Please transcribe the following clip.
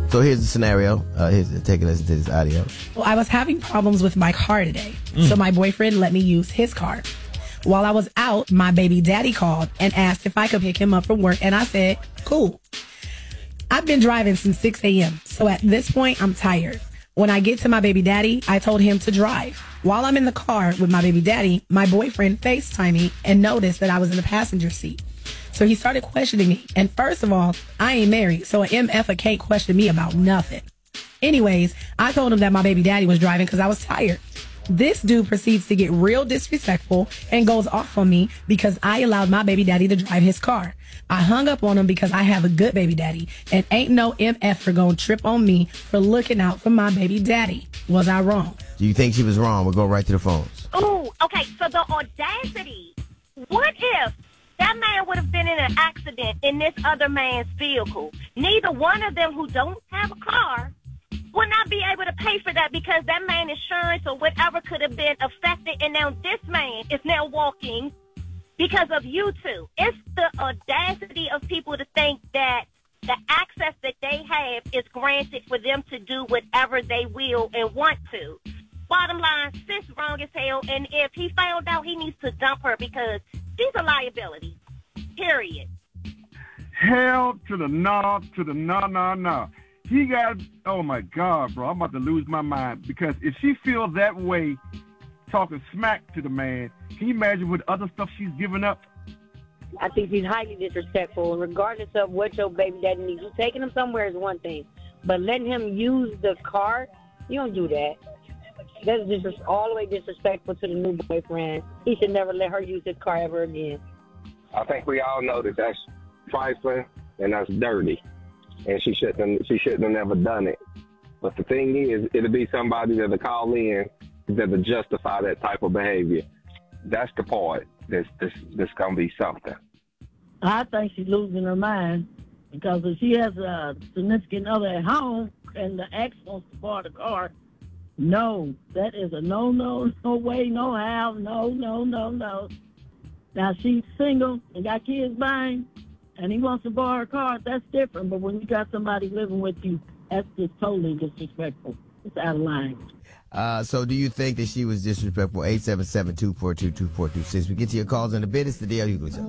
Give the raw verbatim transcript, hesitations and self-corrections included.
So here's the scenario. Uh, here's take a listen to this audio. Well, I was having problems with my car today, mm. so my boyfriend let me use his car. While I was out, my baby daddy called and asked if I could pick him up from work, and I said, cool. I've been driving since six a.m., so at this point, I'm tired. When I get to my baby daddy, I told him to drive. While I'm in the car with my baby daddy, my boyfriend FaceTimed me and noticed that I was in the passenger seat. So he started questioning me. And first of all, I ain't married, so an M F can't question me about nothing. Anyways, I told him that my baby daddy was driving because I was tired. This dude proceeds to get real disrespectful and goes off on me because I allowed my baby daddy to drive his car. I hung up on him because I have a good baby daddy, and ain't no M F gonna trip on me for looking out for my baby daddy. Was I wrong? Do you think she was wrong? We'll go right to the phones. Oh, okay. So the audacity. What if that man would have been in an accident in this other man's vehicle? Neither one of them who don't have a car will not be able to pay for that because that man's insurance or whatever could have been affected, and now this man is now walking because of you two. It's the audacity of people to think that the access that they have is granted for them to do whatever they will and want to. Bottom line, sis wrong as hell, and if he found out, he needs to dump her because she's a liability, period. Hell to the no, to the no, no, no. He got, oh my God, bro, I'm about to lose my mind. Because if she feels that way, talking smack to the man, can you imagine what other stuff she's giving up? I think she's highly disrespectful, and regardless of what your baby daddy needs. You taking him somewhere is one thing, but letting him use the car, you don't do that. That's just all the way disrespectful to the new boyfriend. He should never let her use his car ever again. I think we all know that that's trifling and that's dirty. And she shouldn't she shouldn't have never done it. But the thing is, it'll be somebody that'll call in that'll justify that type of behavior. That's the part that's, that's, that's going to be something. I think she's losing her mind because if she has a significant other at home and the ex wants to borrow the car, no, that is a no, no, no way, no how, no, no, no, no. Now, she's single and got kids buying, and he wants to borrow a car, that's different. But when you got somebody living with you, that's just totally disrespectful. It's out of line. Uh, so do you think that she was disrespectful? eight seven seven, two four two, two four two six. We get to your calls in a bit. It's the D L Hughley Show.